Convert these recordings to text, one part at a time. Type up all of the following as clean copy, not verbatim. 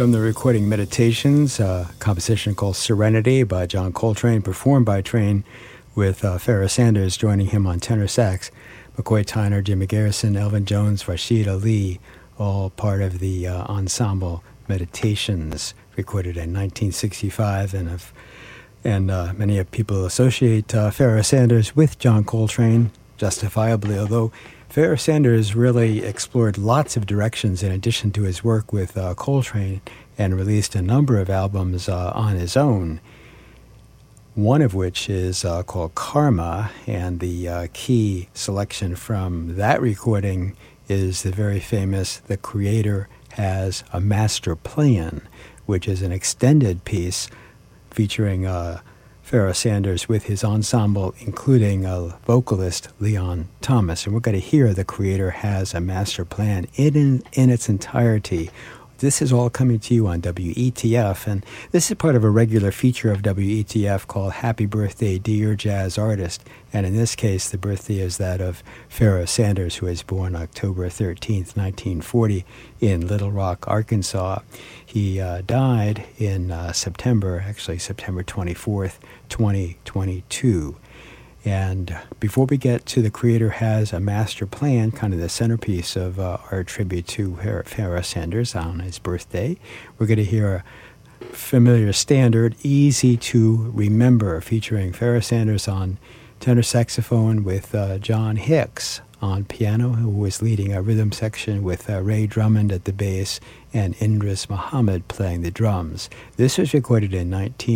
From the recording Meditations, a composition called Serenity by John Coltrane, performed by Train with Pharoah Sanders joining him on tenor sax, McCoy Tyner, Jimmy Garrison, Elvin Jones, Rashid Ali, all part of the ensemble Meditations, recorded in 1965, and many people associate Pharoah Sanders with John Coltrane, justifiably, although Pharoah Sanders really explored lots of directions in addition to his work with Coltrane and released a number of albums on his own, one of which is called Karma, and the key selection from that recording is the very famous The Creator Has a Master Plan, which is an extended piece featuring Pharoah Sanders with his ensemble, including vocalist Leon Thomas. And we're going to hear The Creator Has a Master Plan in its entirety. This is all coming to you on WETF, and this is part of a regular feature of WETF called Happy Birthday, Dear Jazz Artist. And in this case, the birthday is that of Pharoah Sanders, who was born October 13th, 1940, in Little Rock, Arkansas. He died in September 24th, 2022. And before we get to The Creator Has a Master Plan, kind of the centerpiece of our tribute to Pharoah Sanders on his birthday, we're going to hear a familiar standard, Easy to Remember, featuring Pharoah Sanders on tenor saxophone with John Hicks on piano, who was leading a rhythm section with Ray Drummond at the bass and Indris Muhammad playing the drums. This was recorded in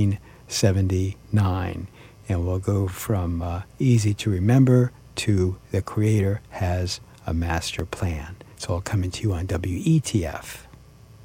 1979. And we'll go from Easy to Remember to The Creator Has a Master Plan. It's all coming to you on WETF.